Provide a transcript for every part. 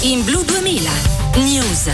In Blu 2000 News.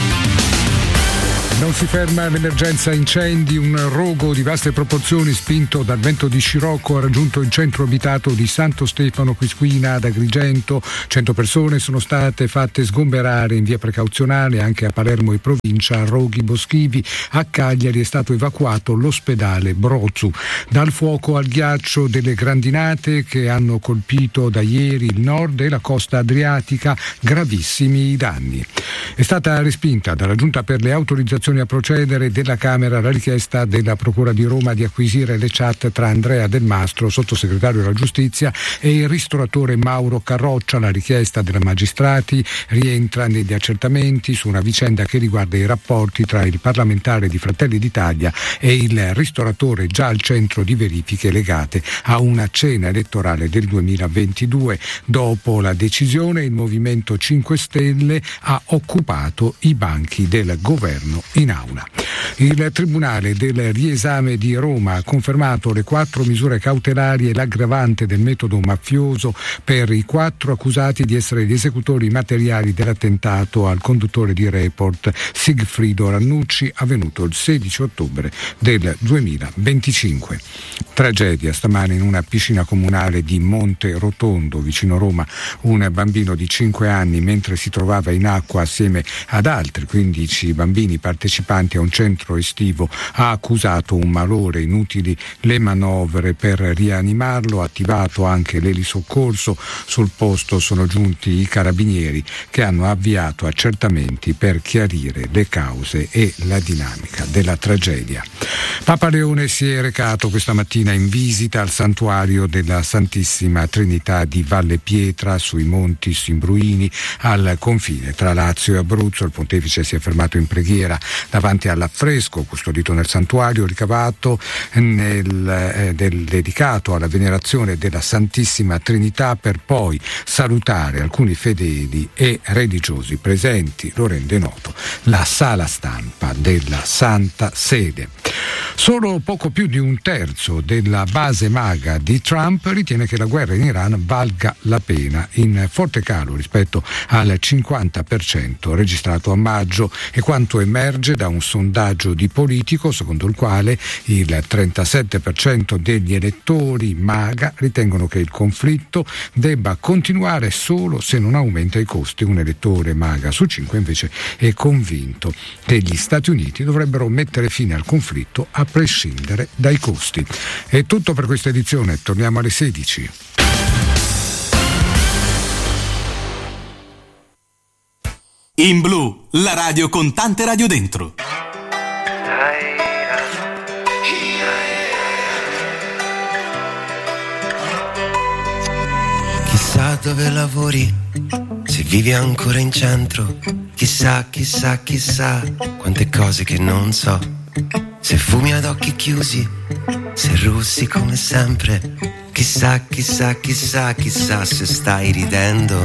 Non si ferma l'emergenza incendi, un rogo di vaste proporzioni spinto dal vento di scirocco ha raggiunto il centro abitato di Santo Stefano Quisquina ad Agrigento. 100 persone sono state fatte sgomberare in via precauzionale anche a Palermo e provincia, a roghi boschivi. A Cagliari è stato evacuato l'ospedale Brozu. Dal fuoco al ghiaccio delle grandinate che hanno colpito da ieri il nord e la costa adriatica, gravissimi i danni. È stata respinta dalla Giunta per le autorizzazioni a procedere della Camera la richiesta della Procura di Roma di acquisire le chat tra Andrea Del Mastro, sottosegretario della Giustizia, e il ristoratore Mauro Carroccia. La richiesta della magistrati rientra negli accertamenti su una vicenda che riguarda i rapporti tra il parlamentare di Fratelli d'Italia e il ristoratore, già al centro di verifiche legate a una cena elettorale del 2022. Dopo la decisione, il Movimento 5 Stelle ha occupato i banchi del governo in aula. Il Tribunale del Riesame di Roma ha confermato le 4 misure cautelari e l'aggravante del metodo mafioso per i 4 accusati di essere gli esecutori materiali dell'attentato al conduttore di Report Sigfrido Rannucci, avvenuto il 16 ottobre del 2025. Tragedia stamane in una piscina comunale di Monte Rotondo, vicino Roma. Un bambino di 5 anni, mentre si trovava in acqua assieme ad altri 15 bambini partecipanti a un centro estivo, ha accusato un malore, inutili le manovre per rianimarlo, ha attivato anche l'elisoccorso. Sul posto sono giunti i carabinieri che hanno avviato accertamenti per chiarire le cause e la dinamica della tragedia. Papa Leone si è recato questa mattina in visita al santuario della Santissima Trinità di Valle Pietra, sui Monti Simbruini, al confine tra Lazio e Abruzzo. Il pontefice si è fermato in preghiera davanti all'affresco custodito nel santuario ricavato dedicato alla venerazione della Santissima Trinità, per poi salutare alcuni fedeli e religiosi presenti. Lo rende noto la sala stampa della Santa Sede. Solo poco più di un terzo della base MAGA di Trump ritiene che la guerra in Iran valga la pena, in forte calo rispetto al 50% registrato a maggio, e quanto emerge da un sondaggio di Politico secondo il quale il 37% degli elettori MAGA ritengono che il conflitto debba continuare solo se non aumenta i costi. Un elettore MAGA su 5 invece è convinto che gli Stati Uniti dovrebbero mettere fine al conflitto a prescindere dai costi. È tutto per questa edizione, torniamo alle 16. In Blu, la radio con tante radio dentro. Chissà dove lavori, se vivi ancora in centro. Chissà, chissà, chissà quante cose che non so. Se fumi ad occhi chiusi, se russi come sempre. Chissà, chissà, chissà, chissà se stai ridendo